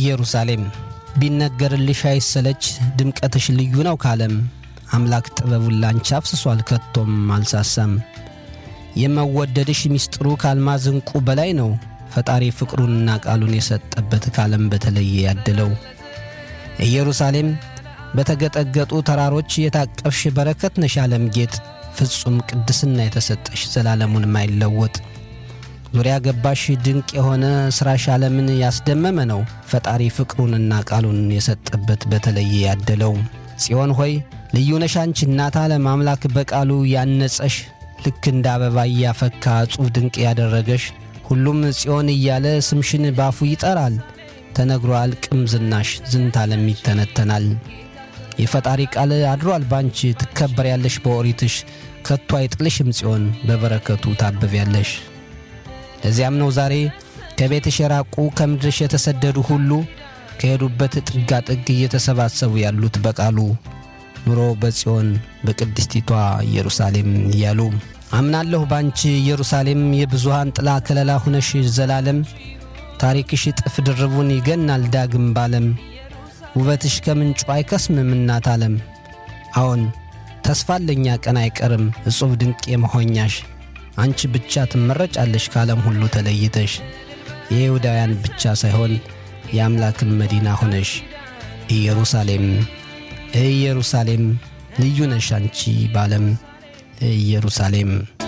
ኢየሩሳሌም ቢነገርልሽ አይሰለች ድምቀትሽ ልዩ ነው ካለም አምላክ ጥበቡን ላንቺ አፍስሷል ከቶም አልሳሳም። የመወደድሽ ሚስጥሩ ካልማዝ ዕንቁ በላይ ነው ፈጣሪ ፍቅሩንና ቃሉን የሰጠበት ካለም በተለየ ያደለው። ኢየሩሳሌም በተገጠገጡ ተራሮች የታቀፍሽ በረከት ነሽ ዓለም ጌጥ ፍጹም ቅድስና የተሰጠሽ ዘላለሙን ማይለወጥ ዙሪያ ገባሽ ድንቅ የሆነ ሥራሽ ዓለምን ያስደመመ ነው ፈጣሪ ፍቅሩንና ቃሉን የሰጠበት በተለየ ያደለው። ጽዮን ሆይ ልዩ ነሽ አንቺ እናት ዓለም አምላክ በቃሉ ያነጸሽ ልክ እንደ አበባ ያፈካ ጽፍ ድንቅ ያደረገሽ ሁሉም ጽዮን እያለ ስምሽን ባፉ ይጠራል ተነግሮ አልቅም ዝናሽ ዝንት ዓለም ይተነተናል። የፈጣሪ ቃል አድሯል ባንቺ ትከበር ያለሽ በኦሪትሽ ከቶ አይጥልሽም ጽዮን በበረከቱ ታበብ ያለሽ። ለዚያም ነው ዛሬ ከቤትሽ የራቁ ከምድርሽ የተሰደዱ ሁሉ ከሄዱበት ጥጋ ጥግ እየተሰባሰቡ ያሉት በቃሉ ኑሮ በጽዮን በቅድስቲቷ ኢየሩሳሌም እያሉ። አምናለሁ ባንቺ ኢየሩሳሌም የብዙሃን ጥላ ከለላ ሆነሽ ዘላለም ታሪክሽ ጥፍ ድርቡን ይገናል ዳግም ባለም ውበትሽ ከምንጩ አይከስምም እናት ዓለም። አዎን ተስፋለኛ ቀን አይቀርም እጹብ ድንቅ የመሆኛሽ አንቺ ብቻ ትመረጫለሽ ካለም ሁሉ ተለይተሽ የይሁዳውያን ብቻ ሳይሆን የአምላክም መዲና ሆነሽ ኢየሩሳሌም ኢየሩሳሌም ልዩ ነሽ አንቺ ባለም ኢየሩሳሌም።